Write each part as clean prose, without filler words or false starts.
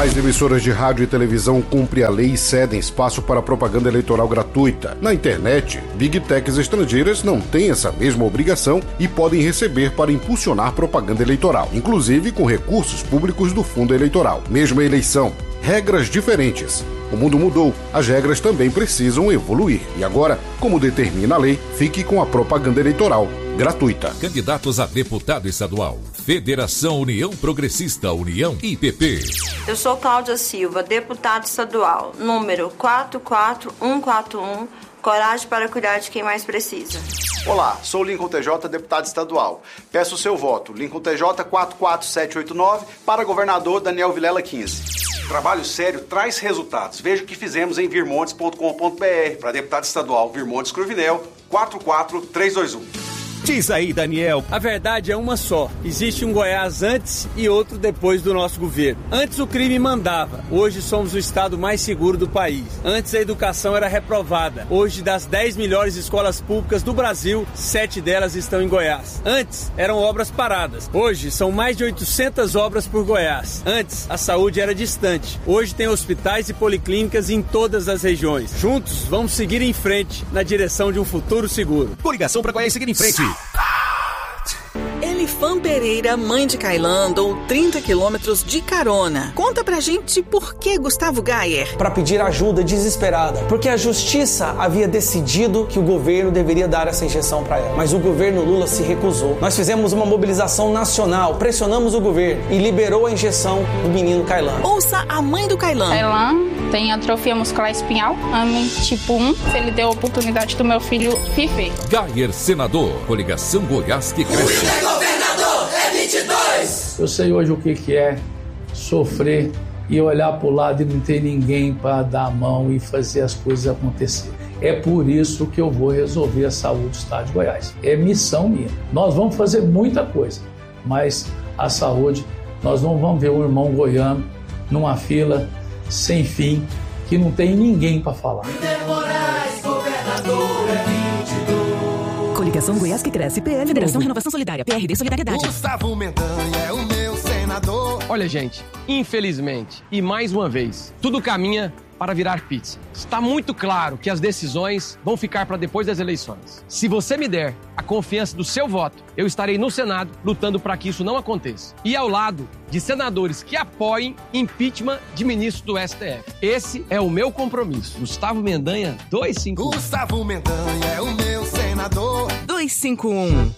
As emissoras de rádio e televisão cumprem a lei e cedem espaço para propaganda eleitoral gratuita. Na internet, Big Techs estrangeiras não têm essa mesma obrigação e podem receber para impulsionar propaganda eleitoral, inclusive com recursos públicos do fundo eleitoral. Mesma eleição, regras diferentes. O mundo mudou, as regras também precisam evoluir. E agora, como determina a lei, fique com a propaganda eleitoral gratuita. Candidatos a deputado estadual. Federação União Progressista União IPP. Eu sou Cláudia Silva, deputada estadual, número 44141, coragem para cuidar de quem mais precisa. Olá, sou Lincoln TJ, deputado estadual. Peço o seu voto, Lincoln TJ 44789, para governador Daniel Vilela 15. Trabalho sério traz resultados. Veja o que fizemos em virmontes.com.br. Para deputado estadual, Virmontes Cruvinel, 44321. Diz aí, Daniel, a verdade é uma só. Existe um Goiás antes e outro depois do nosso governo. Antes o crime mandava, hoje somos o estado mais seguro do país. Antes a educação era reprovada. Hoje, das 10 melhores escolas públicas do Brasil, 7 delas estão em Goiás. Antes eram obras paradas. Hoje são mais de 800 obras por Goiás. Antes a saúde era distante. Hoje tem hospitais e policlínicas em todas as regiões. Juntos vamos seguir em frente na direção de um futuro seguro. Coligação para Goiás seguir em frente. Elifan Pereira, mãe de Kailan, andou 30 quilômetros de carona. Conta pra gente por que Gustavo Gayer. Para pedir ajuda desesperada, porque a justiça havia decidido que o governo deveria dar essa injeção para ela. Mas o governo Lula se recusou. Nós fizemos uma mobilização nacional, pressionamos o governo e liberou a injeção do menino Kailan. Ouça a mãe do Kailan. Kailan tem atrofia muscular espinhal, AMI tipo 1. Ele deu a oportunidade do meu filho viver. Gayer, senador, coligação Goiás que cresce. Governador é 22. Eu sei hoje o que é sofrer e olhar para o lado e não ter ninguém para dar a mão e fazer as coisas acontecer. É por isso que eu vou resolver a saúde do estado de Goiás. É missão minha. Nós vamos fazer muita coisa, mas a saúde, nós não vamos ver um irmão goiano numa fila sem fim, que não tem ninguém para falar. Moraes, governador é 22. Coligação Goiás que cresce, PL, Federação Renovação Solidária, PRD Solidariedade. Gustavo Mendanha é o meu senador. Olha, gente, infelizmente, e mais uma vez, tudo caminha para virar pizza. Está muito claro que as decisões vão ficar para depois das eleições. Se você me der a confiança do seu voto, eu estarei no Senado lutando para que isso não aconteça. E ao lado de senadores que apoiem impeachment de ministro do STF. Esse é o meu compromisso. Gustavo Mendanha, 251. Gustavo Mendanha é o meu senador. 251.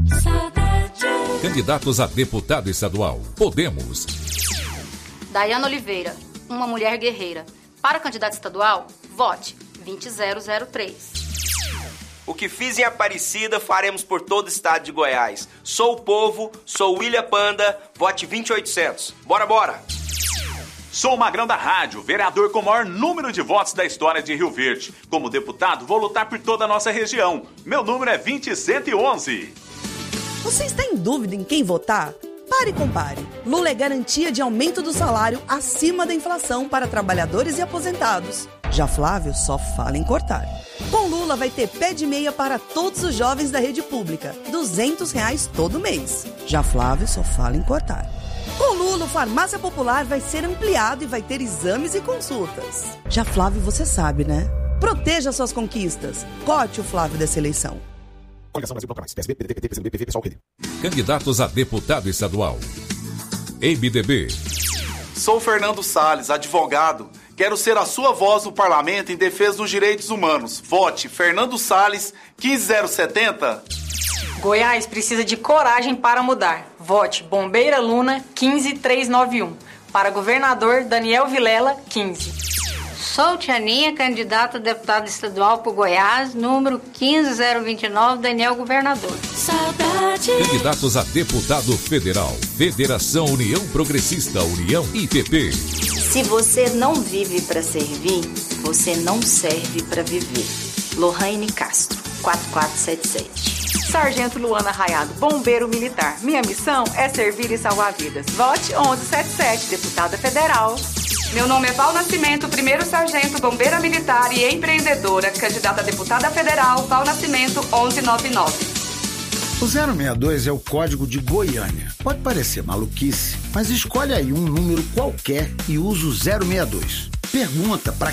Candidatos a deputado estadual. Podemos. Daiana Oliveira, uma mulher guerreira. Para candidato estadual, vote 20003. O que fiz em Aparecida, faremos por todo o estado de Goiás. Sou o povo, sou William Panda, vote 20800. Bora, bora! Sou o Magrão da Rádio, vereador com o maior número de votos da história de Rio Verde. Como deputado, vou lutar por toda a nossa região. Meu número é 20111. Você está em dúvida em quem votar? Pare e compare. Lula é garantia de aumento do salário acima da inflação para trabalhadores e aposentados. Já Flávio só fala em cortar. Com Lula vai ter pé de meia para todos os jovens da rede pública, R$200 todo mês. Já Flávio só fala em cortar. Com Lula, o Farmácia Popular vai ser ampliado e vai ter exames e consultas. Já Flávio, você sabe, né? Proteja suas conquistas. Cote o Flávio dessa eleição. Coligação Brasil Proclamais, PSB, PDT, PCdoB, PV, PSOL, PD. Candidatos a deputado estadual. MDB. Sou Fernando Salles, advogado. Quero ser a sua voz no parlamento em defesa dos direitos humanos. Vote Fernando Salles, 15070. Goiás precisa de coragem para mudar. Vote Bombeira Luna, 15391. Para governador, Daniel Vilela, 15. Sou Tianinha, candidata a deputada estadual por Goiás, número 15029, Daniel Governador. Saudade. Candidatos a deputado federal. Federação União Progressista União IPP. Se você não vive para servir, você não serve para viver. Lohane Castro, 4477. Sargento Luana Raiado, bombeiro militar. Minha missão é servir e salvar vidas. Vote 1177, deputada federal. Meu nome é Val Nascimento, primeiro sargento, bombeira militar e empreendedora, candidata a deputada federal, Val Nascimento 1199. O 062 é o código de Goiânia. Pode parecer maluquice, Mas escolhe aí um número qualquer e usa o 062. Pergunta para